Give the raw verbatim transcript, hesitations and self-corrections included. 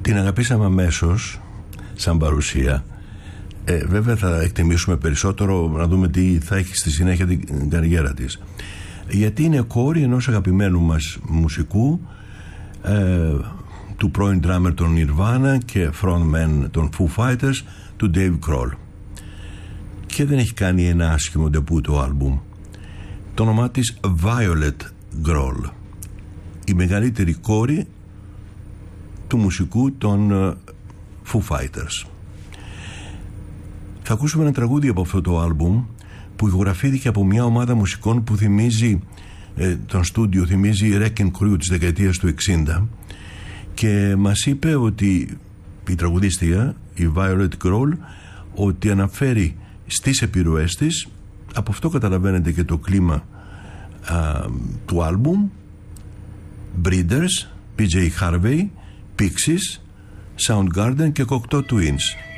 Την αγαπήσαμε αμέσως σαν παρουσία. Ε, βέβαια θα εκτιμήσουμε περισσότερο να δούμε τι θα έχει στη συνέχεια την καριέρα της, γιατί είναι κόρη ενός αγαπημένου μας μουσικού, ε, του πρώην drummer των Nirvana και frontman των Foo Fighters, του Dave Grohl, και δεν έχει κάνει ένα άσχημο ντεπούτο άλμπουμ. Το όνομά της Violet Grohl, η μεγαλύτερη κόρη του μουσικού των Foo Fighters. Θα ακούσουμε ένα τραγούδι από αυτό το άλμπουμ που ηχογραφήθηκε από μια ομάδα μουσικών που θυμίζει ε, τον στούντιο, θυμίζει Wrecking Crew της δεκαετίας του εξήντα, και μας είπε ότι η τραγουδίστρια, η Violet Grohl, ότι αναφέρει στις επιρροές της, από αυτό καταλαβαίνετε και το κλίμα α, του άλμπουμ, Breeders, πι τζέι Harvey, Pixies, Soundgarden και Cocteau Twins.